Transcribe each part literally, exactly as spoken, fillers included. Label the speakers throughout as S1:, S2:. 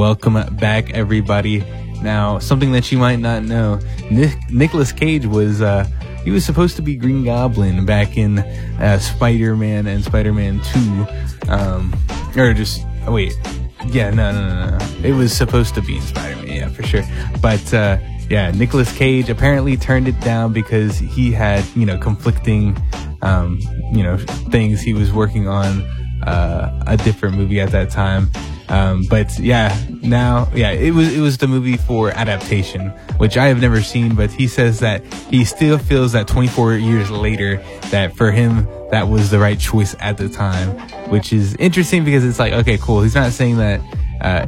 S1: Welcome back, everybody. Now, something that you might not know, Nic- Nicolas Cage was, uh, he was supposed to be Green Goblin back in uh, Spider-Man and Spider-Man two. Um, or just, oh, wait. Yeah, no, no, no, no. It was supposed to be in Spider-Man, yeah, for sure. But, uh, yeah, Nicolas Cage apparently turned it down because he had, you know, conflicting, um, you know, things. He was working on uh, a different movie at that time. Um, but yeah, now, yeah, it was, it was the movie for adaptation, which I have never seen, but he says that he still feels that twenty-four years later that for him, that was the right choice at the time, which is interesting because it's like, okay, cool. He's not saying that, uh,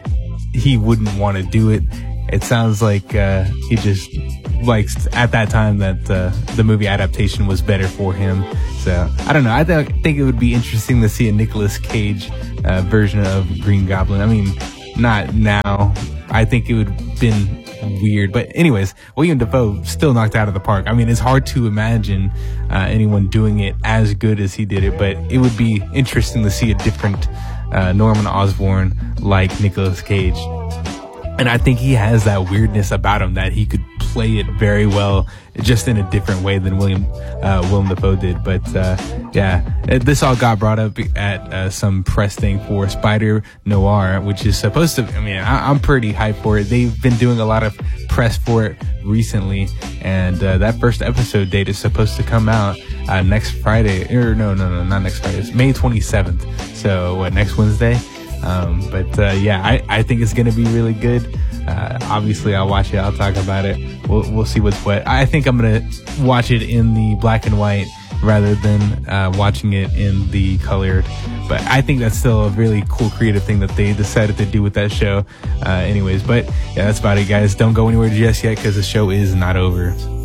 S1: he wouldn't want to do it. It sounds like, uh, he just likes at that time that, uh, the movie adaptation was better for him. So I don't know. I th- think it would be interesting to see a Nicolas Cage uh, version of Green Goblin. I mean, not now. I think it would have been weird. But anyways, William Dafoe still knocked out of the park. I mean, it's hard to imagine uh, anyone doing it as good as he did it, but it would be interesting to see a different uh, Norman Osborn like Nicolas Cage. And I think he has that weirdness about him that he could play it very well, just in a different way than William uh, Willem Dafoe did. But uh, yeah, this all got brought up at uh, some press thing for Spider Noir, which is supposed to. I mean, I, I'm pretty hyped for it. They've been doing a lot of press for it recently, and uh, that first episode date is supposed to come out uh, next Friday. Or no, no, no, not next Friday. It's May twenty-seventh. So what? Next Wednesday. Um, but, uh, yeah, I, I think it's going to be really good. Uh, obviously I'll watch it. I'll talk about it. We'll, we'll see what's what. I think I'm going to watch it in the black and white rather than, uh, watching it in the colored. But I think that's still a really cool creative thing that they decided to do with that show. Uh, anyways, but yeah, that's about it, guys. Don't go anywhere just yet because the show is not over.